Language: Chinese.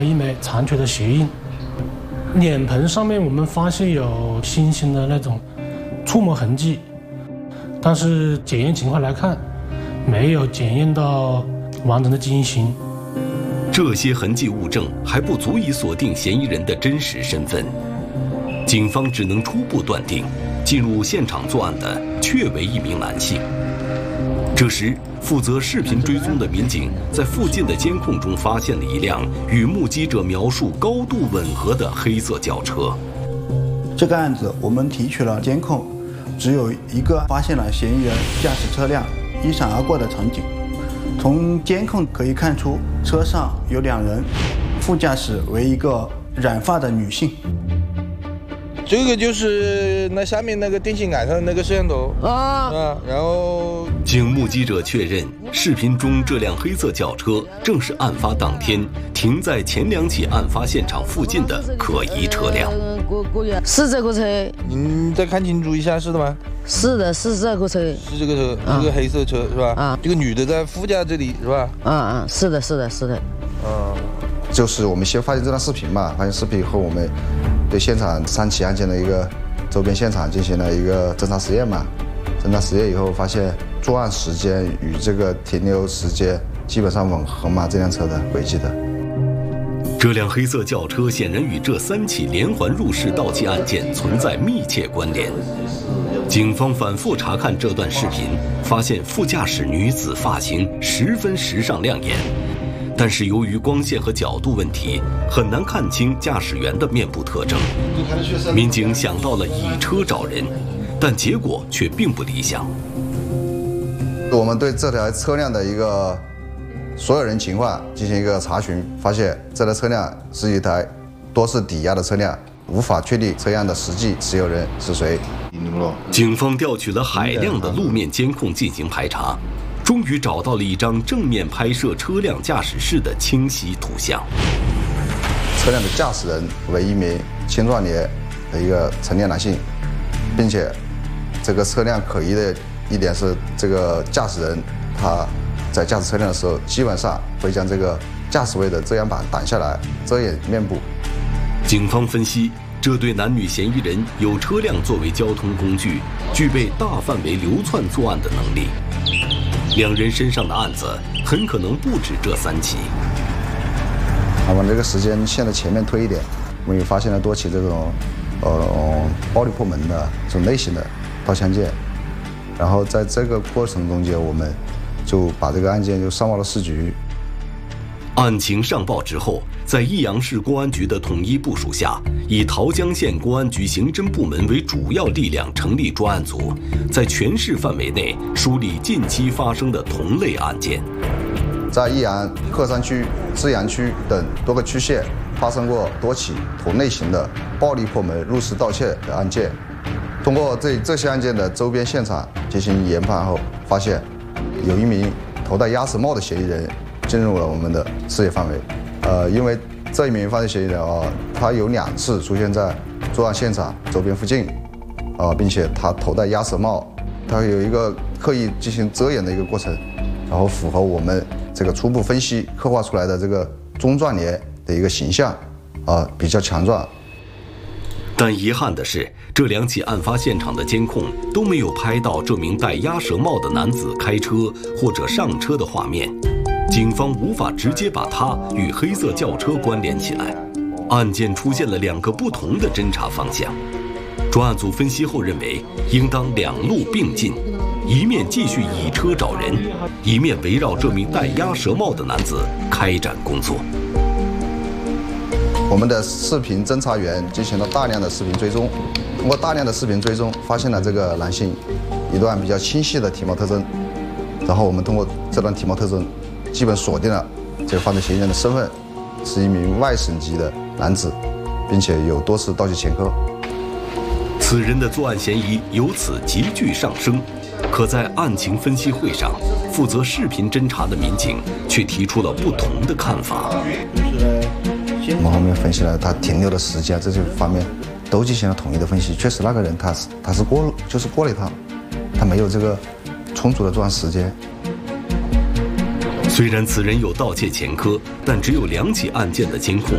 一枚残缺的鞋印，脸盆上面我们发现有星星的那种触摸痕迹，但是检验情况来看，没有检验到完整的基因型。 这些痕迹物证还不足以锁定嫌疑人的真实身份，警方只能初步断定，进入现场作案的确为一名男性。这时，负责视频追踪的民警在附近的监控中发现了一辆与目击者描述高度吻合的黑色轿车。 这个案子我们提取了监控，只有一个发现了嫌疑人驾驶车辆一闪而过的场景。从监控可以看出，车上有2人，副驾驶为一个染发的女性。 这个就是那下面那个电线杆上的那个摄像头然后经目击者确认，视频中这辆黑色轿车正是案发当天停在前2起案发现场附近的可疑车辆。 是这个车， 您再看清楚一下，是的吗？ 是的，是这个车， 是这个车，这个黑色车是吧？这个女的在副驾这里是吧？ 是的，是的，是的。 就是我们先发现这段视频嘛，发现视频以后，我们对现场3起案件的一个周边现场进行了一个侦查实验嘛。侦查实验以后，发现作案时间与这个停留时间基本上吻合嘛，这辆车的轨迹的。 这辆黑色轿车显然与这3起连环入室盗窃案件存在密切关联。警方反复查看这段视频，发现副驾驶女子发型十分时尚亮眼，但是由于光线和角度问题，很难看清驾驶员的面部特征。民警想到了以车找人，但结果却并不理想。 我们对这台车辆的一个所有人情况进行一个查询，发现这台车辆是一台多次抵押的车辆，无法确定车辆的实际持有人是谁。 警方调取了海量的路面监控进行排查，终于找到了一张正面拍摄车辆驾驶室的清晰图像。 车辆的驾驶人为一名青壮年的一个成年男性，并且这个车辆可疑的一点是，这个驾驶人他在驾驶车辆的时候，基本上会将这个驾驶位的遮阳板挡下来，遮掩面部。 警方分析，这对男女嫌疑人有车辆作为交通工具，具备大范围流窜作案的能力。2人身上的案子很可能不止这3起。 往这个时间线的前面推一点，我们也发现了多起这种暴力破门的这种类型的盗窃案件。然后在这个过程中间，我们就把这个案件就上报了市局。 案情上报之后，在益阳市公安局的统一部署下，以桃江县公安局刑侦部门为主要力量成立专案组，在全市范围内梳理近期发生的同类案件。 在益阳、鹤山区、资阳区等多个区县发生过多起同类型的暴力破门入室盗窃的案件。通过这些案件的周边现场进行研判后，发现有一名头戴鸭舌帽的嫌疑人进入了我们的视野范围。因为这一名犯罪嫌疑人他有2次出现在作案现场周边附近，并且他头戴鸭舌帽，他有一个刻意进行遮掩的一个过程，然后符合我们这个初步分析刻画出来的这个中壮年的一个形象，比较强壮。 但遗憾的是，这2起案发现场的监控都没有拍到这名戴鸭舌帽的男子开车或者上车的画面，警方无法直接把他与黑色轿车关联起来。案件出现了2个不同的侦查方向。专案组分析后认为，应当2路并进，一面继续以车找人，一面围绕这名戴鸭舌帽的男子开展工作。 我们的视频侦查员进行了大量的视频追踪，通过大量的视频追踪，发现了这个男性一段比较清晰的体貌特征，然后我们通过这段体貌特征，基本锁定了这个犯罪嫌疑人的身份是一名外省籍的男子，并且有多次盗窃前科。 此人的作案嫌疑由此急剧上升，可在案情分析会上，负责视频侦查的民警却提出了不同的看法。 我们后面分析了他停留的时间，这些方面都进行了统一的分析。确实，那个人他是过了一趟，他没有这个充足的作案时间。 虽然此人有盗窃前科，但只有2起案件的监控